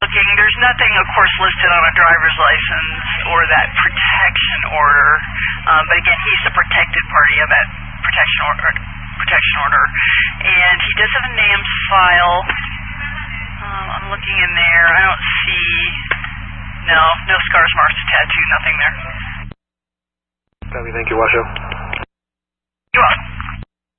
Looking, there's nothing, of course, listed on a driver's license or that protection order, but again, he's the protected party of that protection order. And he does have a NAMS file. I'm looking in there. I don't see, no scars, marks, tattoo, nothing there. Copy, thank you, Washoe. You're welcome.